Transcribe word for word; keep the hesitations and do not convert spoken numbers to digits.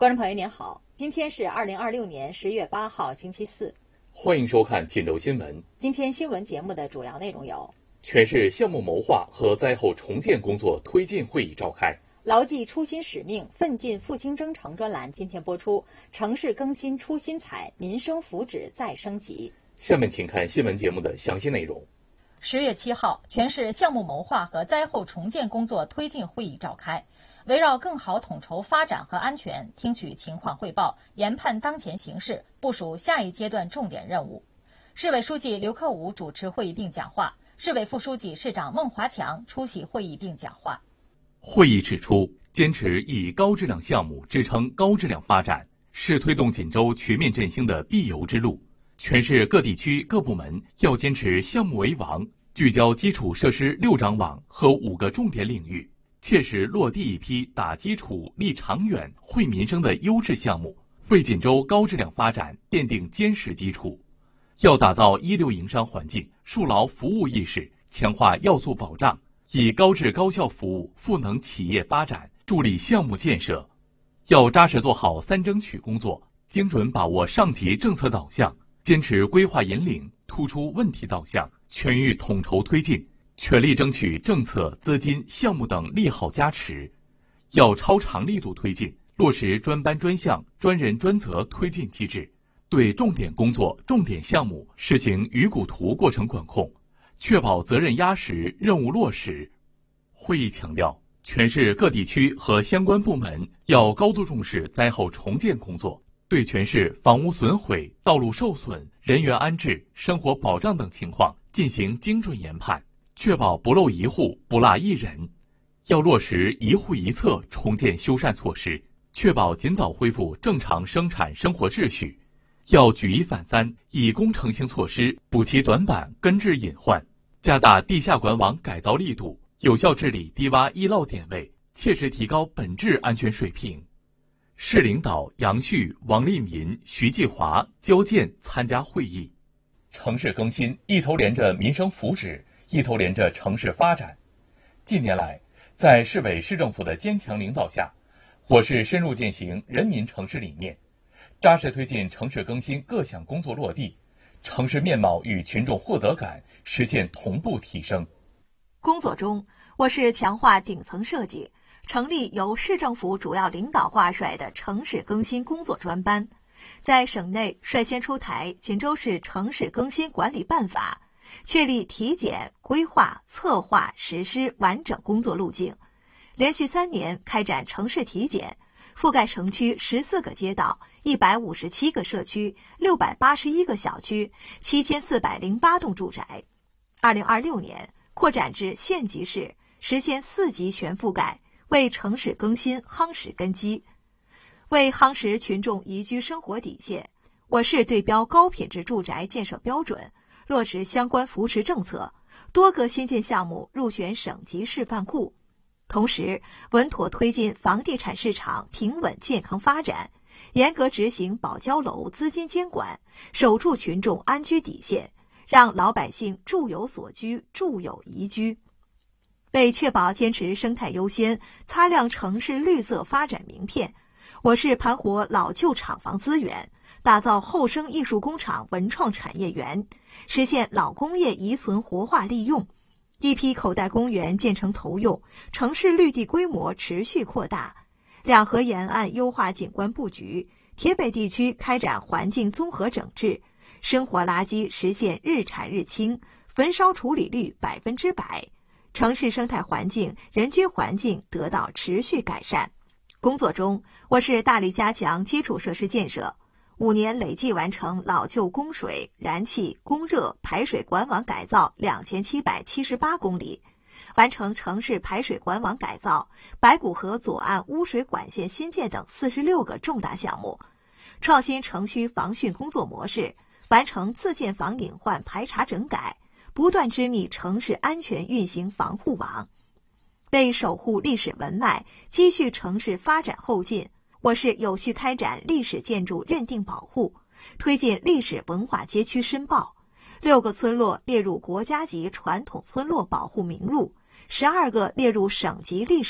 观众朋友您好，今天是二零二六年十月八号星期四， 欢迎收看锦州新闻。 今天新闻节目的主要内容有： 全市项目谋划和灾后重建工作推进会议召开； 牢记初心使命，奋进复兴征程专栏今天播出，城市更新出新彩，民生福祉再升级。 下面请看新闻节目的详细内容。 十月七号，全市项目谋划和灾后重建工作推进会议召开。围绕更好统筹发展和安全，听取情况汇报，研判当前形势，部署下一阶段重点任务。市委书记刘克武主持会议并讲话，市委副书记、市长孟华强出席会议并讲话。 会议指出，坚持以高质量项目支撑高质量发展，是推动锦州全面振兴的必由之路。全市各地区各部门要坚持项目为王，聚焦基础设施六张网和五个重点领域，切实落地一批打基础、立长远、惠民生的优质项目，为锦州高质量发展奠定坚实基础。要打造一流营商环境，树牢服务意识，强化要素保障，以高质高效服务赋能企业发展，助力项目建设。要扎实做好三争取工作，精准把握上级政策导向，坚持规划引领，突出问题导向，全域统筹推进，全力争取政策、资金、项目等利好加持。要超长力度推进，落实专班专项、专人专责推进机制，对重点工作、重点项目实行鱼骨图过程管控，确保责任压实、任务落实。会议强调，全市各地区和相关部门要高度重视灾后重建工作，对全市房屋损毁、道路受损、人员安置、生活保障等情况进行精准研判，确保不漏一户、不落一人。要落实一户一策重建修缮措施，确保尽早恢复正常生产生活秩序。要举一反三，以工程性措施补齐短板，根治隐患，加大地下管网改造力度，有效治理低洼易涝点位，切实提高本质安全水平。市领导杨旭、王立民、徐继华、焦健参加会议。 城市更新一头连着民生福祉，一头连着城市发展。近年来，在市委市政府的坚强领导下，我市深入践行人民城市理念，扎实推进城市更新各项工作落地，城市面貌与群众获得感实现同步提升。 工作中，我市强化顶层设计，成立由市政府主要领导挂帅的城市更新工作专班，在省内率先出台锦州市城市更新管理办法，确立体检、规划、策划、实施完整工作路径，连续三年开展城市体检，覆盖城区十四个街道、一百五十七个社区、六百八十一个小区、七千四百零八栋住宅。二零二六年扩展至县级市，实现四级全覆盖，为城市更新夯实根基。为夯实群众宜居生活底线，我市对标高品质住宅建设标准，落实相关扶持政策，多个新建项目入选省级示范库。同时，稳妥推进房地产市场平稳健康发展，严格执行保交楼资金监管，守住群众安居底线，让老百姓住有所居、住有宜居。为确保坚持生态优先，擦亮城市绿色发展名片，我市盘活老旧厂房资源，打造后生艺术工厂文创产业园，实现老工业遗存活化利用。一批口袋公园建成投用，城市绿地规模持续扩大。两河沿岸优化景观布局，铁北地区开展环境综合整治，生活垃圾实现日产日清，焚烧处理率百分之百。城市生态环境、人居环境得到持续改善。工作中，我市大力加强基础设施建设，五年累计完成老旧供水、燃气、供热、排水管网改造两千七百七十八公里，完成城市排水管网改造、白骨河左岸污水管线新建等四十六个重大项目，创新城区防汛工作模式，完成自建房隐患排查整改，不断织密城市安全运行防护网。为守护历史文脉，继续城市发展后进，我市有序开展历史建筑认定保护，推进历史文化街区申报，六个村落列入国家级传统村落保护名录，十二个列入省级历史